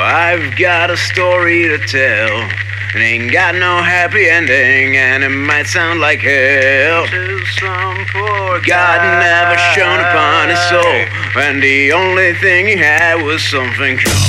I've got a story to tell. It ain't got no happy ending, and it might sound like hell to some poor God never shone upon his soul, and the only thing he had was something called